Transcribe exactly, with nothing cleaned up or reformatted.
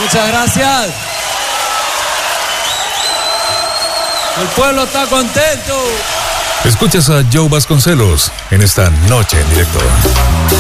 Muchas gracias. El pueblo está contento. Escuchas a Joe Vasconcelos en esta noche en directo.